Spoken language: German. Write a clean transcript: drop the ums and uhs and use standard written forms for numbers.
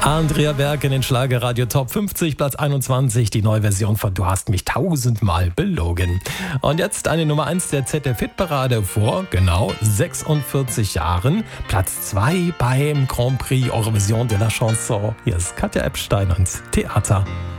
Andrea Berg in den Schlagerradio Top 50, Platz 21, die neue Version von Du hast mich tausendmal belogen. Und jetzt eine Nummer 1 der ZDF-Hitparade vor genau 46 Jahren. Platz 2 beim Grand Prix Eurovision de la Chanson. Hier ist Katja Epstein und Theater.